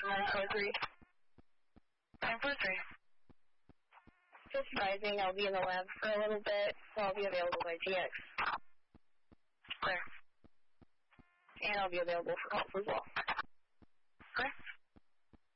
943. 943. Just advising, I'll be in the lab for a little bit, so I'll be available by GX. Clear. And I'll be available for calls as well.